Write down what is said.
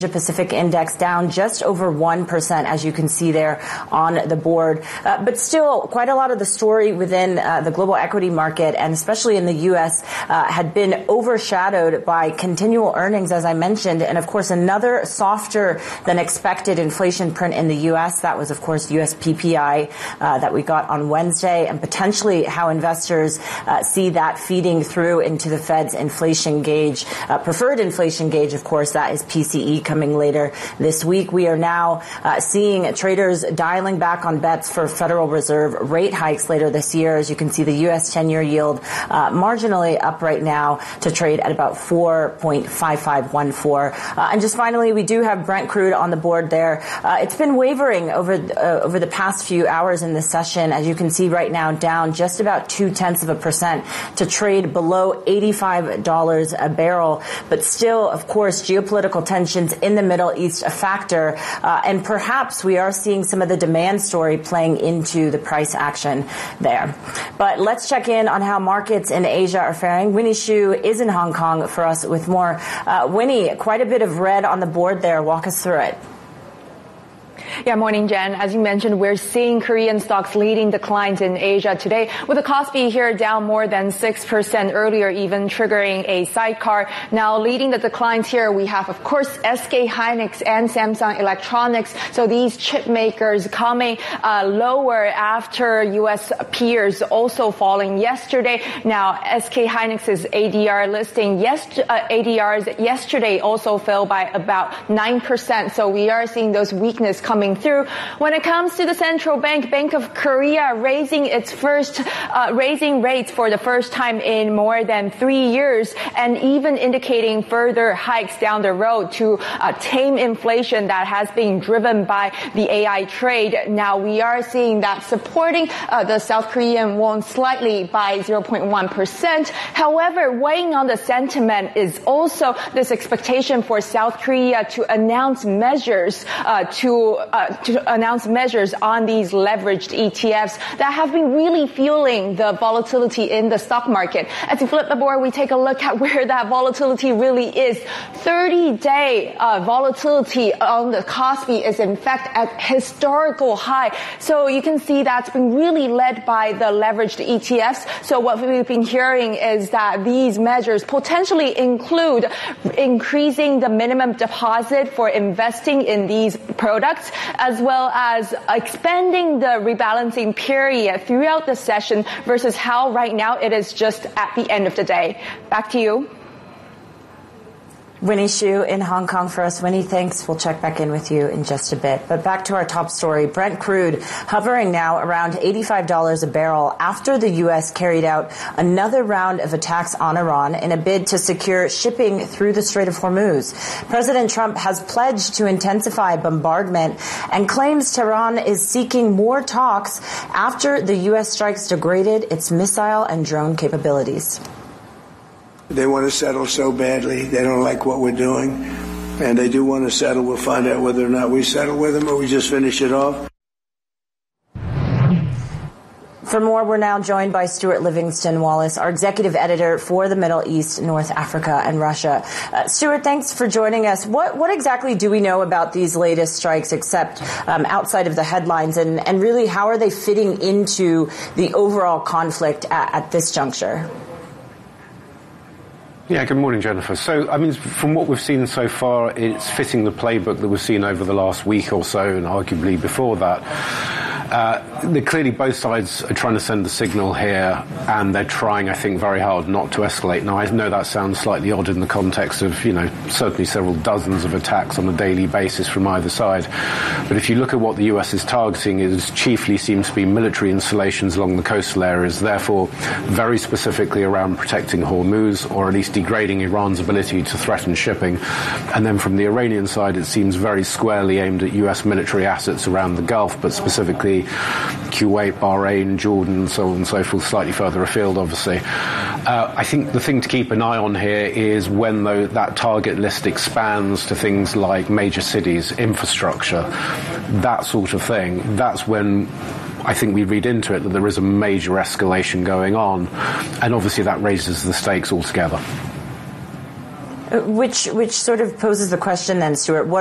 Pacific Index down just over 1%, as you can see there on the board. But still, quite a lot of the story within the global equity market, and especially in the U.S., had been overshadowed by continual earnings, as I mentioned, and of course another softer than expected inflation print in the U.S. That was, of course, U.S. PPI that we got on Wednesday, and potentially how investors see that feeding through into the Fed's inflation gauge, preferred inflation gauge, of course, that is PCE coming later this week. We are now seeing traders dialing back on bets for Federal Reserve rate hikes later this year. As you can see, the U.S. 10-year yield marginally up right now to trade at about 4.5514. And just finally, we do have Brent crude on the board there. It's been wavering over the past few hours in this session. As you can see right now, down just about 0.2% to trade below $85 a barrel. But still, of course, geopolitical tensions in the Middle East a factor, and perhaps we are seeing some of the demand story playing into the price action there. But let's check in on how markets in Asia are faring. Winnie Xu is in Hong Kong for us with more. Winnie, quite a bit of red on the board there. Walk us through it. Yeah, morning, Jen. As you mentioned, we're seeing Korean stocks leading declines in Asia today, with the Kospi here down more than 6% earlier, even triggering a sidecar. Now, leading the declines here, we have, of course, SK Hynix and Samsung Electronics. So these chip makers coming lower after U.S. peers also falling yesterday. Now, SK Hynix's ADR listing, ADRs yesterday also fell by about 9%. So we are seeing those weakness coming through. When it comes to the central bank, Bank of Korea raising rates for the first time in more than 3 years, and even indicating further hikes down the road to tame inflation that has been driven by the AI trade. Now we are seeing that supporting the South Korean won slightly by 0.1%. However, weighing on the sentiment is also this expectation for South Korea to announce measures on these leveraged ETFs that have been really fueling the volatility in the stock market. As you flip the board, we take a look at where that volatility really is. 30-day volatility on the Kospi is in fact at historical high. So you can see that's been really led by the leveraged ETFs. So what we've been hearing is that these measures potentially include increasing the minimum deposit for investing in these products, as well as expanding the rebalancing period throughout the session versus how right now it is just at the end of the day. Back to you. Winnie Xu in Hong Kong for us. Winnie, thanks. We'll check back in with you in just a bit. But back to our top story. Brent crude hovering now around $85 a barrel after the U.S. carried out another round of attacks on Iran in a bid to secure shipping through the Strait of Hormuz. President Trump has pledged to intensify bombardment and claims Tehran is seeking more talks after the U.S. strikes degraded its missile and drone capabilities. They want to settle so badly. They don't like what we're doing. And they do want to settle. We'll find out whether or not we settle with them or we just finish it off. For more, we're now joined by Stuart Livingston Wallace, our executive editor for the Middle East, North Africa, and Russia. Stuart, thanks for joining us. What exactly do we know about these latest strikes, except outside of the headlines, and really how are they fitting into the overall conflict at this juncture? Yeah, good morning, Jennifer. So, I mean, from what we've seen so far, it's fitting the playbook that we've seen over the last week or so, and arguably before that. Clearly both sides are trying to send a signal here, and they're trying, I think, very hard not to escalate. Now, I know that sounds slightly odd in the context of, certainly several dozens of attacks on a daily basis from either side. But if you look at what the US is targeting, it chiefly seems to be military installations along the coastal areas, therefore very specifically around protecting Hormuz, or at least degrading Iran's ability to threaten shipping. And then from the Iranian side, it seems very squarely aimed at US military assets around the Gulf, but specifically Kuwait, Bahrain, Jordan, so on and so forth, slightly further afield, obviously. I think the thing to keep an eye on here is when that target list expands to things like major cities, infrastructure, that sort of thing. That's when I think we read into it that there is a major escalation going on, and obviously that raises the stakes altogether. Which sort of poses the question then, Stuart, what